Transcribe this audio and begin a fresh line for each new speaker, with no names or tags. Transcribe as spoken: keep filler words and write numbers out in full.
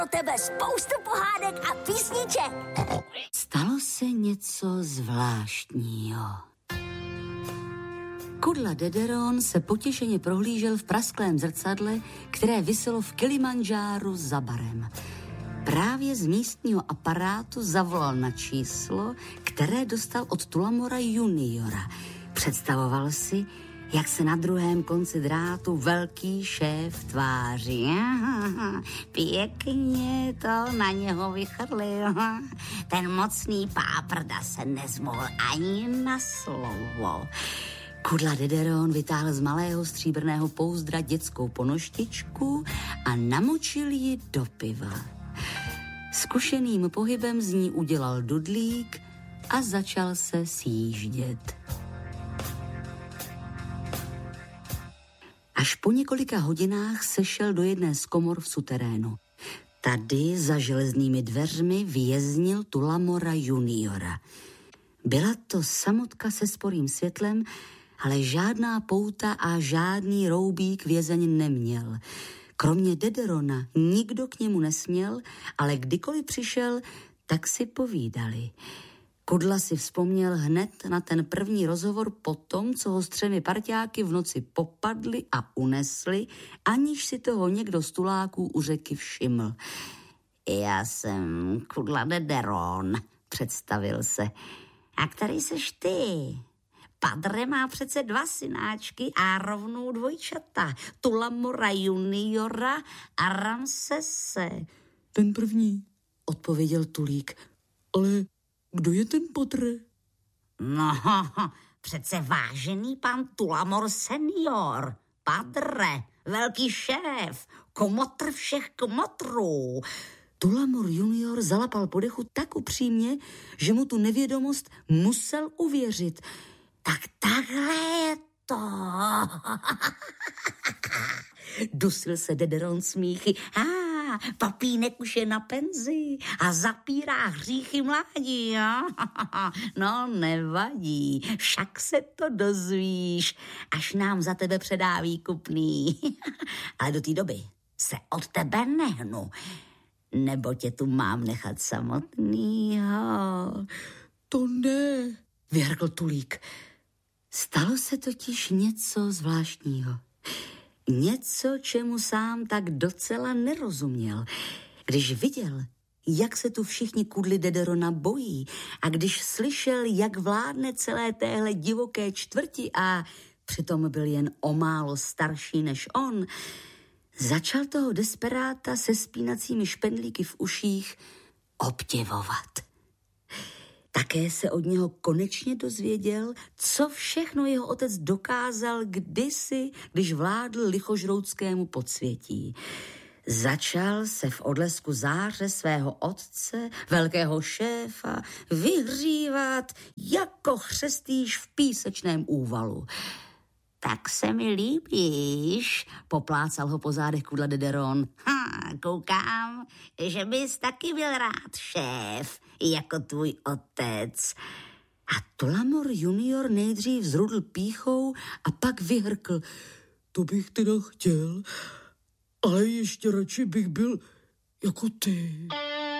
pro tebe spoustu pohádek a písniček.
Stalo se něco zvláštního. Kudla Dederon se potěšeně prohlížel v prasklém zrcadle, které viselo v Kilimandžáru za barem. Právě z místního aparátu zavolal na číslo, které dostal od Tullamora juniora. Představoval si, jak se na druhém konci drátu velký šéf tváří. Pěkně to na něho vychrlil. Ten mocný páprda se nezmohl ani na slovo. Kudla Dederon vytáhl z malého stříbrného pouzdra dětskou ponoštičku a namočil ji do piva. Zkušeným pohybem z ní udělal dudlík a začal se sjíždět. Až po několika hodinách sešel do jedné z komor v suterénu. Tady za železnými dveřmi věznil Tullamora juniora. Byla to samotka se sporým světlem, ale žádná pouta a žádný roubík vězeň neměl. Kromě Dederona nikdo k němu nesměl, ale kdykoliv přišel, tak si povídali. Kudla si vzpomněl hned na ten první rozhovor po tom, co ho s třemi parťáky v noci popadli a unesli, aniž si toho někdo z tuláků u řeky všiml. Já jsem Kudla Dederon, představil se. A který seš ty? Padre má přece dva synáčky a rovnou dvojčata. Tullamora juniora a Ramsese.
Ten první, odpověděl Tulík. Ale kdo je ten Padre?
No, přece vážený pan Tullamor senior. Padre, velký šéf, komotr všech komotrů.
Tullamor junior zalapal po dechu tak upřímně, že mu tu nevědomost musel uvěřit.
Tak takhle je to.
Dusil se Dederon smíchy.
A ah, papínek už je na penzi a zapírá hříchy mládí, jo?
No nevadí, však se to dozvíš, až nám za tebe předá výkupný. Ale do té doby se od tebe nehnu, nebo tě tu mám nechat samotnýho.
To ne,
vyhrkl Tulík. Stalo se totiž něco zvláštního. Něco, čemu sám tak docela nerozuměl. Když viděl, jak se tu všichni Kudly Dederona bojí a když slyšel, jak vládne celé téhle divoké čtvrti a přitom byl jen o málo starší než on, začal toho desperáta se spínacími špendlíky v uších obdivovat. Také se od něho konečně dozvěděl, co všechno jeho otec dokázal kdysi, když vládl lichožroutskému podsvětí. Začal se v odlesku záře svého otce, velkého šéfa, vyhřívat jako chřestýš v písečném úvalu. Tak se mi líbíš, poplácal ho po zádech Kudla Dederon.
Ha, koukám, že bys taky byl rád, šéf, jako tvůj otec.
A Tullamor junior nejdřív zrudl pýchou a pak vyhrkl.
To bych teda chtěl, ale ještě radši bych byl jako ty.